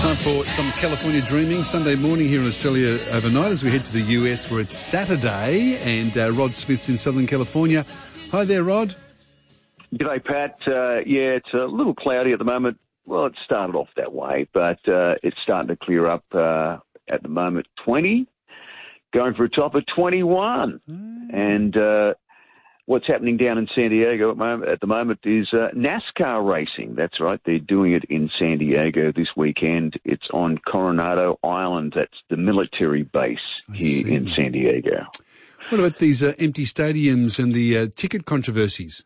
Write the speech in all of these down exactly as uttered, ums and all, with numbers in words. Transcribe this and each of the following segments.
Time for some California dreaming. Sunday morning here in Australia overnight as we head to the U S where it's Saturday, and uh, Rod Smith's in Southern California. Hi there, Rod. G'day, Pat. Uh, yeah, it's a little cloudy at the moment. Well, it started off that way, but uh, it's starting to clear up uh, at the moment. twenty, going for a top of twenty-one. Mm. And uh, what's happening down in San Diego at, moment, at the moment is uh, NASCAR racing. That's right. They're doing it in San Diego this weekend. It's on Coronado Island. That's the military base I here see. in San Diego. What about these uh, empty stadiums and the uh, ticket controversies?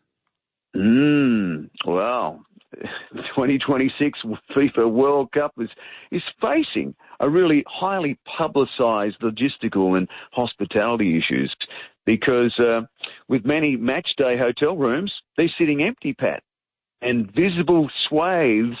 Mm, well, twenty twenty-six FIFA World Cup is, is facing a really highly publicised logistical and hospitality issues because uh, with many match day hotel rooms, they're sitting empty, Pat, and visible swathes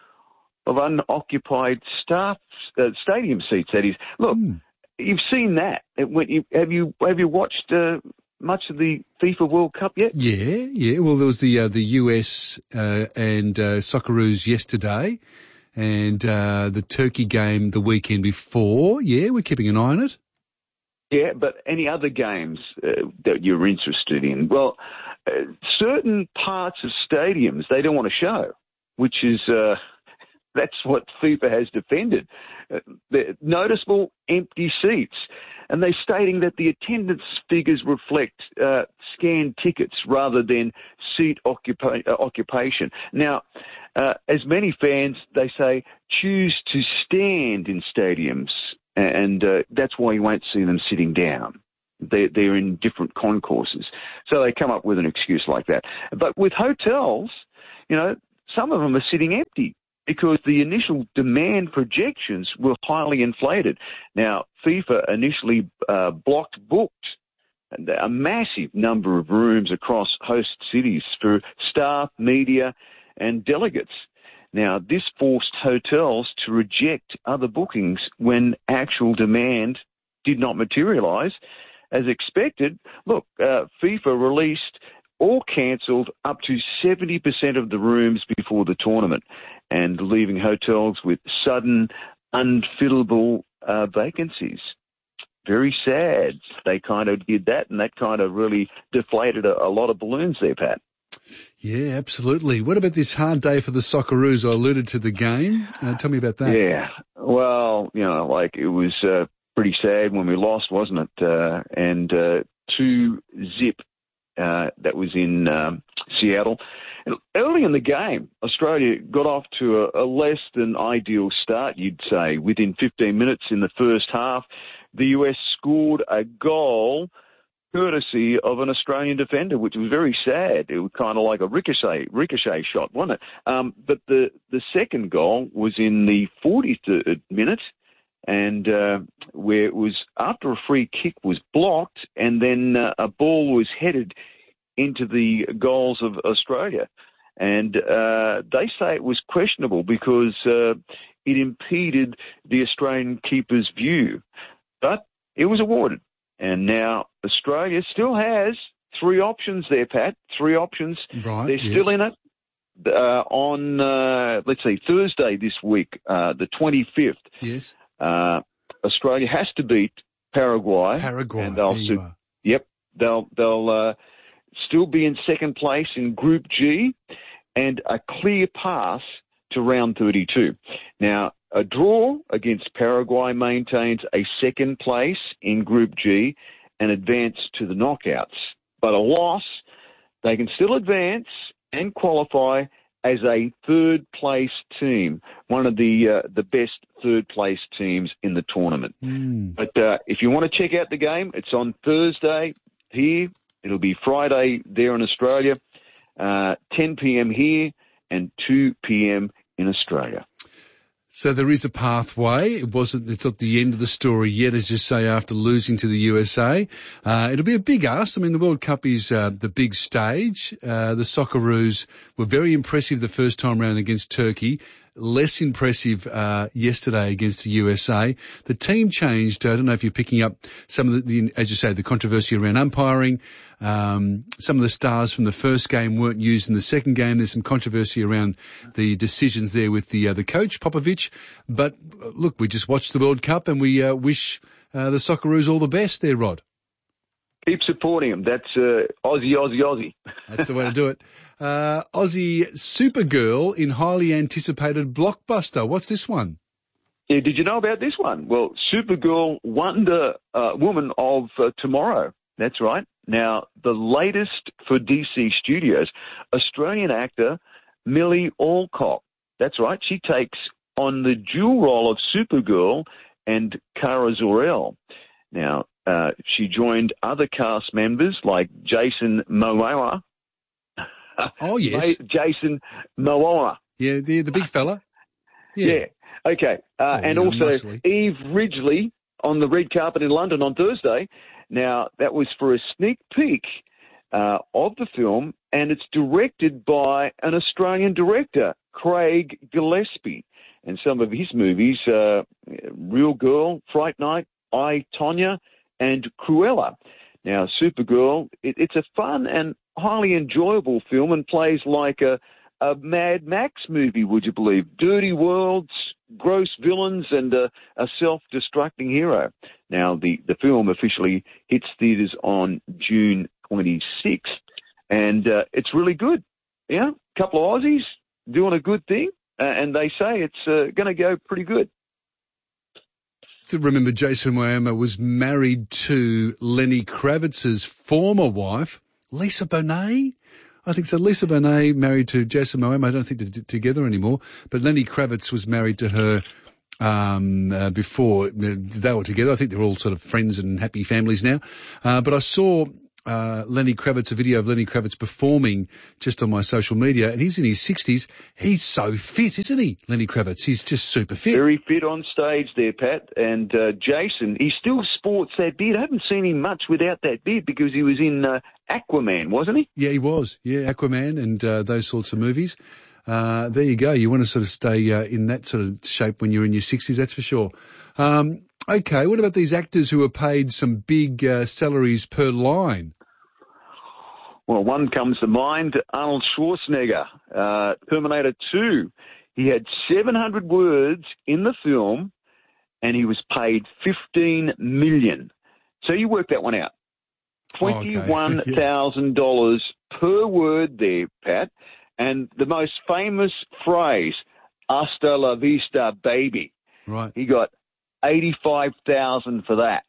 of unoccupied staff uh, stadium seats. That is, look, mm. you've seen that. When you, have you have you watched uh, much of the FIFA World Cup yet? Yeah, yeah. Well, there was the uh, the U S uh, and uh, Socceroos yesterday, and uh, the Turkey game the weekend before. Yeah, we're keeping an eye on it. Yeah, but any other games uh, that you're interested in? Well, uh, certain parts of stadiums they don't want to show, which is uh, that's what FIFA has defended. Uh, noticeable empty seats. And they're stating that the attendance figures reflect uh, scanned tickets rather than seat occupa- uh, occupation. Now, uh, as many fans, they say, choose to stand in stadiums, and uh, that's why you won't see them sitting down. They're, they're in different concourses. So they come up with an excuse like that. But with hotels, you know, some of them are sitting empty, because the initial demand projections were highly inflated. Now, FIFA initially uh, blocked booked a massive number of rooms across host cities for staff, media, and delegates. Now, this forced hotels to reject other bookings when actual demand did not materialise. As expected, look, uh, FIFA released all cancelled up to seventy percent of the rooms before the tournament, and leaving hotels with sudden, unfillable uh, vacancies. Very sad. They kind of did that, and that kind of really deflated a, a lot of balloons there, Pat. Yeah, absolutely. What about this hard day for the Socceroos? I alluded to the game. Uh, tell me about that. Yeah. Well, you know, like it was uh, pretty sad when we lost, wasn't it? Uh, and uh, two zip. Uh, that was in um, Seattle. And early in the game, Australia got off to a, a less than ideal start, you'd say. Within fifteen minutes in the first half, the U S scored a goal courtesy of an Australian defender, which was very sad. It was kind of like a ricochet ricochet shot, wasn't it? Um, but the, the second goal was in the forty-third minute, and uh, where it was after a free kick was blocked, and then uh, a ball was headed into the goals of Australia. And uh, they say it was questionable because uh, it impeded the Australian keeper's view. But it was awarded. And now Australia still has three options there, Pat, three options. Right, They're yes. still in it. Uh, on, uh, let's see, Thursday this week, uh, the twenty-fifth. Yes. Uh, Australia has to beat Paraguay. Paraguay, and they'll there you are. Yep, they'll they'll uh, still be in second place in Group G, and a clear path to round thirty-two. Now, a draw against Paraguay maintains a second place in Group G and advance to the knockouts. But a loss, they can still advance and qualify as a third-place team, one of the uh, the best third-place teams in the tournament. Mm. But uh, if you want to check out the game, it's on Thursday here. It'll be Friday there in Australia, uh, ten p.m. here and two p.m. in Australia. So there is a pathway. It wasn't, it's not the end of the story yet, as you say, after losing to the U S A. Uh, it'll be a big ask. I mean, the World Cup is uh, the big stage. Uh, the Socceroos were very impressive the first time round against Turkey. less impressive uh, yesterday against the U S A. The team changed. I don't know if you're picking up some of the, the as you say, the controversy around umpiring. Um, some of the stars from the first game weren't used in the second game. There's some controversy around the decisions there with the uh, the coach, Popovich. But uh, look, we just watched the World Cup and we uh, wish uh, the Socceroos all the best there, Rod. Keep supporting them. That's uh, Aussie, Aussie, Aussie. That's the way to do it. Uh, Aussie Supergirl in highly anticipated blockbuster. What's this one? Yeah, did you know about this one? Well, Supergirl, Wonder uh, Woman of uh, Tomorrow. That's right. Now, the latest for D C Studios, Australian actor Millie Alcock. That's right. She takes on the dual role of Supergirl and Kara Zor-El. Now, uh, she joined other cast members like Jason Momoa. Oh, yes. Jason Momoa. Yeah, the, the big fella. Yeah. yeah. Okay. Uh, oh, and yeah, also nicely. Eve Ridgely on the red carpet in London on Thursday. Now, that was for a sneak peek uh, of the film, and it's directed by an Australian director, Craig Gillespie. And some of his movies, uh, Real Girl, Fright Night, I, Tonya, and Cruella. Now, Supergirl, it, it's a fun and highly enjoyable film and plays like a, a Mad Max movie, would you believe? Dirty worlds, gross villains, and a, a self-destructing hero. Now, the, the film officially hits theatres on June twenty-sixth, and uh, it's really good. Yeah, a couple of Aussies doing a good thing, uh, and they say it's uh, going to go pretty good. To remember, Jason Momoa was married to Lenny Kravitz's former wife, Lisa Bonet. I think so. Lisa Bonet married to Jason Momoa. I don't think they're t- together anymore, but Lenny Kravitz was married to her um uh, before they were together. I think they're all sort of friends and happy families now. Uh, but I saw uh Lenny Kravitz, a video of Lenny Kravitz performing just on my social media, and he's in his sixties. He's so fit, isn't he, Lenny Kravitz? He's just super fit. Very fit on stage there, Pat. And uh, Jason, he still sports that beard. I haven't seen him much without that beard because he was in uh, Aquaman, wasn't he? Yeah, he was. Yeah, Aquaman and uh, those sorts of movies. Uh, there you go. You want to sort of stay uh, in that sort of shape when you're in your sixties, that's for sure. Um, okay, what about these actors who are paid some big uh, salaries per line? Well, one comes to mind, Arnold Schwarzenegger, uh, Terminator two. He had seven hundred words in the film, and he was paid fifteen million dollars. So you work that one out. twenty-one thousand dollars okay. per word there, Pat. And the most famous phrase, hasta la vista, baby. Right. He got eighty-five thousand dollars for that.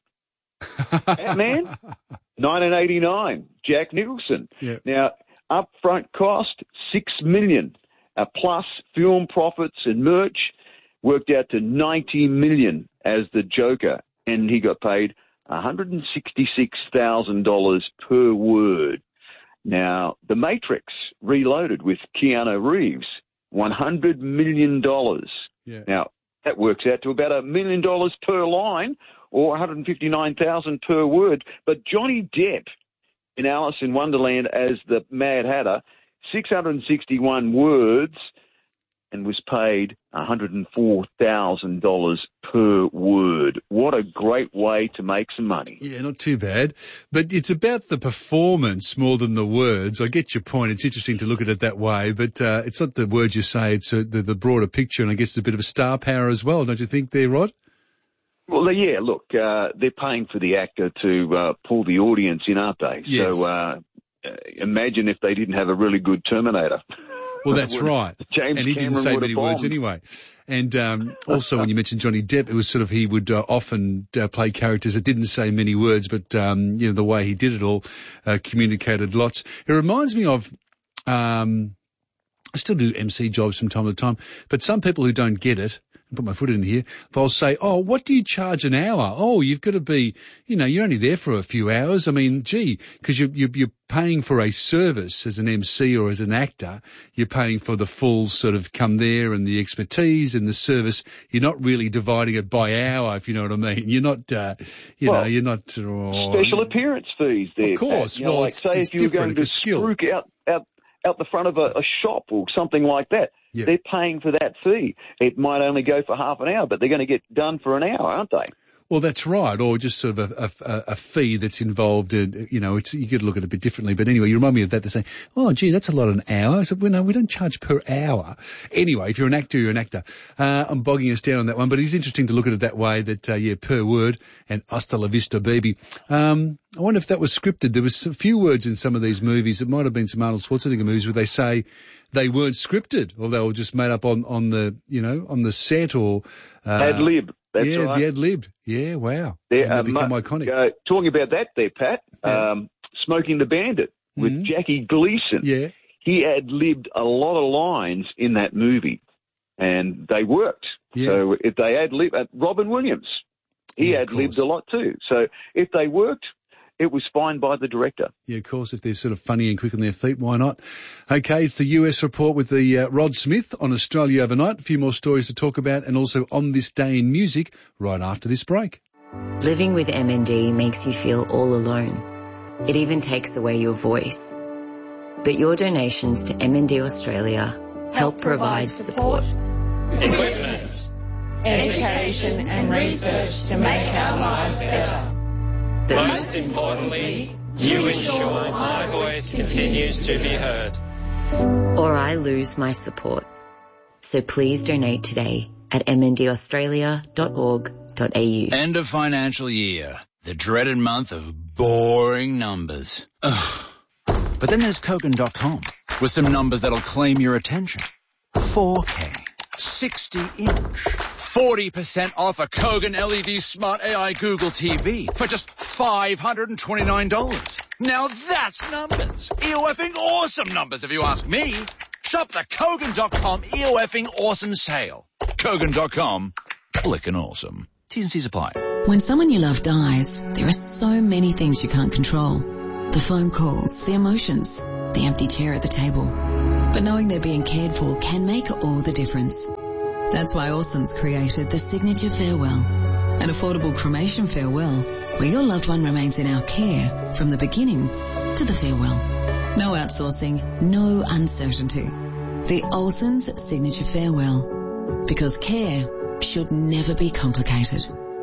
Ant-Man, nineteen eighty-nine, Jack Nicholson. Yeah. Now, upfront cost, six million dollars, uh, plus film profits and merch, worked out to ninety million dollars as the Joker, and he got paid one hundred sixty-six thousand dollars per word. Now, The Matrix Reloaded with Keanu Reeves, one hundred million dollars. Yeah. Now, that works out to about a million dollars per line, or one hundred fifty-nine thousand dollars per word. But Johnny Depp in Alice in Wonderland as the Mad Hatter, six hundred sixty-one words, and was paid one hundred four thousand dollars per word. What a great way to make some money. Yeah, not too bad. But it's about the performance more than the words. I get your point. It's interesting to look at it that way, but uh, it's not the words you say. It's uh, the, the broader picture, and I guess it's a bit of a star power as well, don't you think there, Rod? Well, yeah, look, uh, they're paying for the actor to uh, pull the audience in, aren't they? Yes. So uh, imagine if they didn't have a really good Terminator. Well, that's right. James and he Cameron didn't say many bombed. words anyway. And um, also, when you mentioned Johnny Depp, it was sort of he would uh, often uh, play characters that didn't say many words, but um, you know the way he did it all uh, communicated lots. It reminds me of. Um, I still do M C jobs from time to time, but some people who don't get it, put my foot in here, they'll say, oh, what do you charge an hour? Oh, you've got to be, you know, you're only there for a few hours. I mean, gee, because you, you, you're paying for a service as an M C or as an actor. You're paying for the full sort of come there and the expertise and the service. You're not really dividing it by hour, if you know what I mean. You're not, uh, you well, know, you're not. Oh, special appearance fees there. Of course. Pat. You know, well, like it's, say it's if you were going to skill. spruik out, out, out the front of a, a shop or something like that. Yep. They're paying for that fee. It might only go for half an hour, but they're going to get done for an hour, aren't they? Well, that's right, or just sort of a, a, a fee that's involved in, you know, it's, you could look at it a bit differently. But anyway, you remind me of that to say, oh, gee, that's a lot an hour. I said, well, no, we don't charge per hour. Anyway, if you're an actor, you're an actor. Uh, I'm bogging us down on that one, but it's interesting to look at it that way, that, uh, yeah, per word, and hasta la vista, baby. Um, I wonder if that was scripted. There was a few words in some of these movies. It might have been some Arnold Schwarzenegger movies where they say they weren't scripted, or they were just made up on, on the, you know, on the set, or, uh, ad lib. That's yeah, right. the ad-libbed. Yeah, wow. They uh, become mu- iconic. Uh, talking about that there, Pat, Yeah. um, Smoking the Bandit with Mhm. Jackie Gleason. Yeah. He ad-libbed a lot of lines in that movie, and they worked. Yeah. So if they ad-lib, uh, Robin Williams, he Yeah, of ad-libbed course. a lot too. So if they worked, it was fine by the director. Yeah, of course, if they're sort of funny and quick on their feet, why not? Okay, it's the U S report with the uh, Rod Smith on Australia Overnight. A few more stories to talk about, and also On This Day in Music right after this break. Living with M N D makes you feel all alone. It even takes away your voice. But your donations to M N D Australia help provide support. Equipment, education and research to make our lives better. But Most importantly, you ensure my voice continues to be heard. or I lose my support. So please donate today at m n d australia dot org dot a u. End of financial year. The dreaded month of boring numbers. Ugh. But then there's Kogan dot com with some numbers that'll claim your attention. four K, sixty inch, forty percent off a Kogan L E D Smart A I Google T V for just five hundred twenty-nine dollars. Now that's numbers. E-O-F-ing awesome numbers if you ask me. Shop the Kogan dot com E O F-ing awesome sale. Kogan dot com, flickin' awesome. T's and C's apply. When someone you love dies, there are so many things you can't control. The phone calls, the emotions, the empty chair at the table. But knowing they're being cared for can make all the difference. That's why Orson's created the Signature Farewell, an affordable cremation farewell where your loved one remains in our care from the beginning to the farewell. No outsourcing, no uncertainty. The Olsen's Signature Farewell. Because care should never be complicated.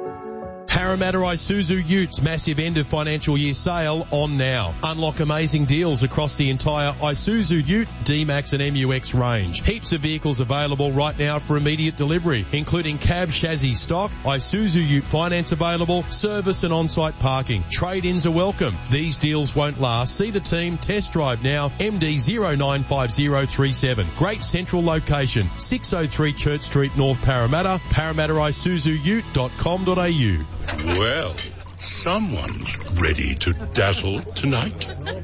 Parramatta Isuzu Utes massive end of financial year sale on now. Unlock amazing deals across the entire Isuzu Ute, D-Max and M U X range. Heaps of vehicles available right now for immediate delivery, including cab chassis stock, Isuzu Ute finance available, service and on-site parking. Trade-ins are welcome. These deals won't last. See the team, test drive now, M D zero nine five zero three seven. Great central location, six oh three Church Street, North Parramatta, parramatta isuzu ute dot com dot a u. Well, someone's ready to dazzle tonight.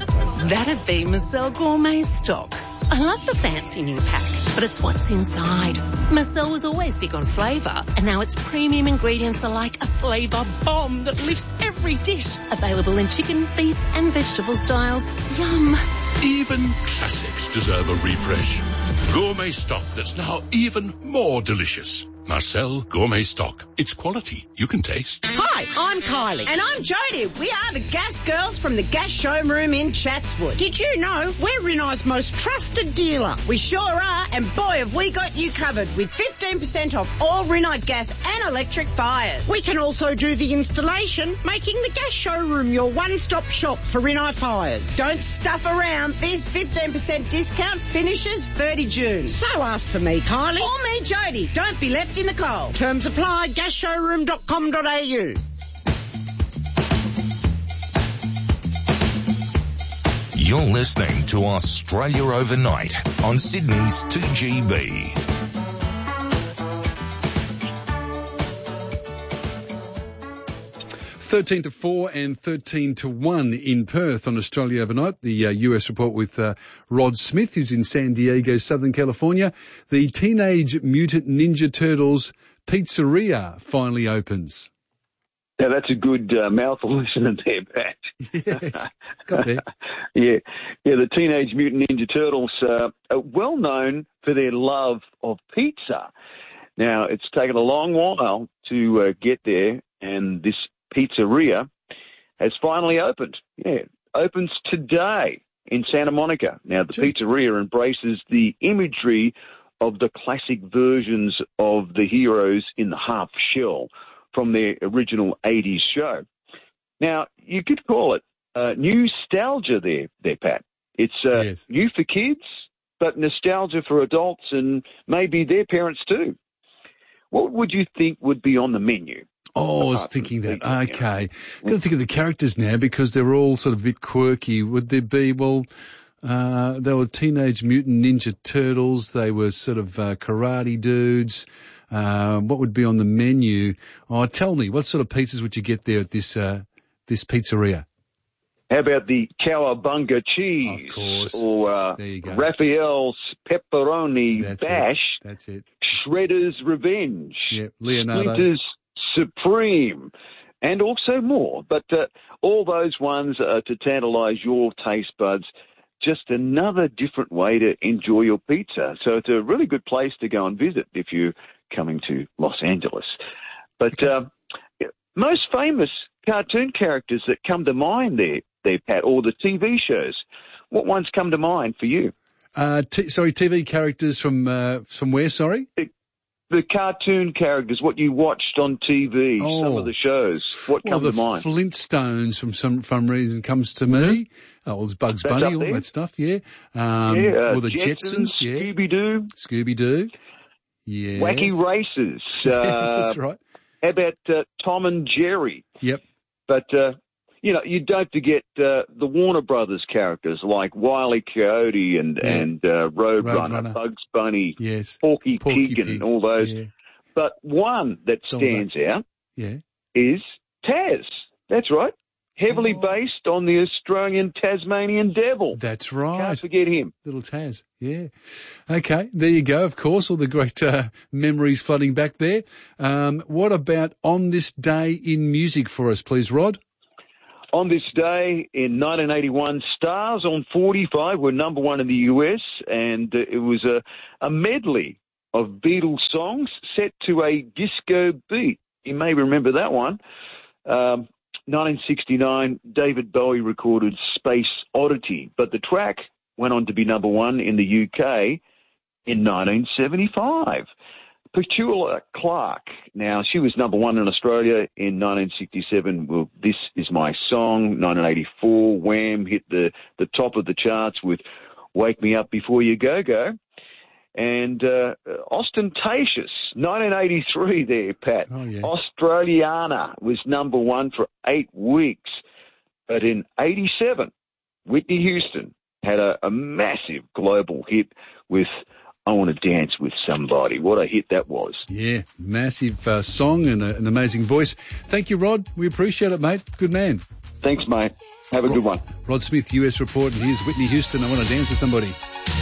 That'd be Marcel Gourmet Stock. I love the fancy new pack, but it's what's inside. Marcel was always big on flavour, and now its premium ingredients are like a flavour bomb that lifts every dish. Available in chicken, beef and vegetable styles. Yum. Even classics deserve a refresh. Gourmet stock that's now even more delicious. Marcel Gourmet Stock. It's quality you can taste. Hi, I'm Kylie. And I'm Jodie. We are the Gas Girls from the Gas Showroom in Chatswood. Did you know we're Rinnai's most trusted dealer? We sure are, and boy have we got you covered with fifteen percent off all Rinnai gas and electric fires. We can also do the installation, making the Gas Showroom your one-stop shop for Rinnai fires. Don't stuff around. This fifteen percent discount finishes thirty June. So ask for me, Kylie. Or me, Jodie. Don't be left in the cold. Terms apply. gas showroom dot com dot a u. You're listening to Australia Overnight on Sydney's two G B. thirteen to four and thirteen to one in Perth on Australia Overnight. The uh, U S report with uh, Rod Smith, who's in San Diego, Southern California. The Teenage Mutant Ninja Turtles Pizzeria finally opens. Now, that's a good uh, mouthful, isn't it there, Pat? Yes, got there. yeah, yeah. The Teenage Mutant Ninja Turtles uh, are well known for their love of pizza. Now, it's taken a long while to uh, get there, and this pizzeria has finally opened. Yeah, opens today in Santa Monica. Now, the Gee. pizzeria embraces the imagery of the classic versions of the heroes in the half shell from their original eighties show. Now, you could call it uh, nostalgia there, there, Pat. It's uh, yes. new for kids, but nostalgia for adults and maybe their parents too. What would you think would be on the menu? Oh, I was thinking that. Okay. I've got to think of the characters now because they're all sort of a bit quirky. Would there be, well, uh, they were Teenage Mutant Ninja Turtles. They were sort of uh, karate dudes. Uh, what would be on the menu? Oh, tell me, what sort of pizzas would you get there at this, uh, this pizzeria? How about the Cowabunga cheese? Of course. Or uh, there you go. Raphael's pepperoni That's bash. It. That's it. Shredder's Revenge. Yep, Leonardo. Splinter's Supreme. And also more. But uh, all those ones are to tantalize your taste buds. Just another different way to enjoy your pizza. So it's a really good place to go and visit if you're coming to Los Angeles. But uh, most famous cartoon characters that come to mind there, there, Pat, or the T V shows, what ones come to mind for you? Uh, t- sorry, T V characters from uh, from where, sorry? The, the cartoon characters, what you watched on T V, oh. some of the shows, what well, come the to mind? Flintstones, from some, some reason, comes to me. Mm-hmm. Oh, well, it's Bugs That's Bunny, all that stuff, yeah. Um, yeah, uh, or the Jetsons, Jetsons, yeah. Scooby-Doo. Scooby-Doo, yeah. Wacky Races. Uh, That's right. How about uh, Tom and Jerry? Yep. But, uh, you know, you don't forget uh, the Warner Brothers characters like Wile E. Coyote and, yeah. and uh, Roadrunner, Road Bugs Bunny, yes. Porky, Porky Pig, Pig and all those. Yeah. But one that stands that. out yeah. is Taz. That's right. Heavily oh. based on the Australian Tasmanian Devil. That's right. Can't forget him. Little Taz, yeah. Okay, there you go, of course, all the great uh, memories flooding back there. Um, what about On This Day in Music for us, please, Rod? On this day in nineteen eighty-one, Stars on forty-five were number one in the U S, and uh, it was a, a medley of Beatles songs set to a disco beat. You may remember that one. Um, nineteen sixty-nine, David Bowie recorded Space Oddity, but the track went on to be number one in the U K in nineteen seventy-five. Petula Clark, now she was number one in Australia in nineteen sixty-seven. Well, This Is My Song. nineteen eighty-four, Wham hit the, the top of the charts with Wake Me Up Before You Go Go. And uh, Ostentatious, nineteen eighty-three there, Pat. Oh, yeah. Australiana was number one for eight weeks. But in eighty-seven, Whitney Houston had a, a massive global hit with I Want to Dance with Somebody. What a hit that was. Yeah, massive uh, song and a, an amazing voice. Thank you, Rod. We appreciate it, mate. Good man. Thanks, mate. Have a Rod, good one. Rod Smith, U S report, and here's Whitney Houston. I Want to Dance with Somebody.